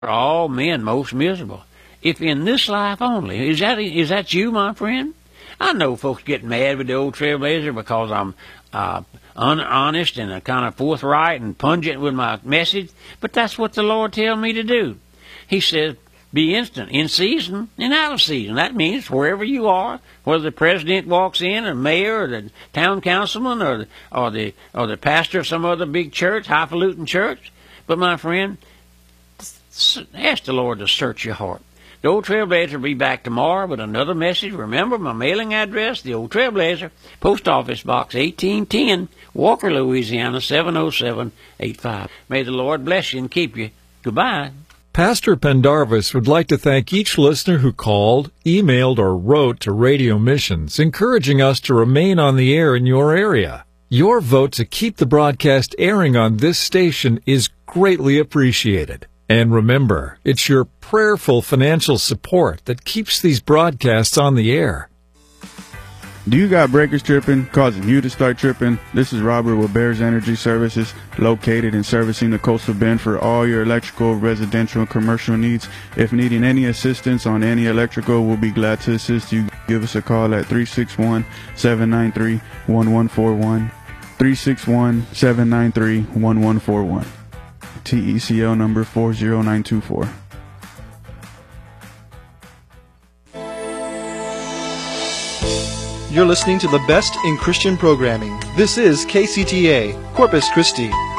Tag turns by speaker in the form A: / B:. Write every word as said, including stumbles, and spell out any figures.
A: all men most miserable, if in this life only. Is that is that you, my friend? I know folks get mad with the old Trailblazer because I'm uh, unhonest and uh, kind of forthright and pungent with my message, but that's what the Lord tells me to do. He says, be instant, in season and out of season. That means wherever you are, whether the president walks in, or mayor, or the town councilman, or the, or the or the pastor of some other big church, highfalutin church. But my friend, ask the Lord to search your heart. The Old Trailblazer will be back tomorrow with another message. Remember my mailing address, the Old Trailblazer, Post Office Box eighteen ten, Walker, Louisiana seven oh seven eight five. May the Lord bless you and keep you. Goodbye.
B: Pastor Pendarvis would like to thank each listener who called, emailed, or wrote to Radio Missions, encouraging us to remain on the air in your area. Your vote to keep the broadcast airing on this station is greatly appreciated. And remember, it's your prayerful financial support that keeps these broadcasts on the air.
C: Do you got breakers tripping, causing you to start tripping? This is Robert with Bears Energy Services, located and servicing the Coastal Bend for all your electrical, residential, and commercial needs. If needing any assistance on any electrical, we'll be glad to assist you. Give us a call at three six one, seven nine three, one one four one, three six one, seven nine three, one one four one. T E C L number four zero nine two four.
D: You're listening to the best in Christian programming. This is K C T A, Corpus Christi.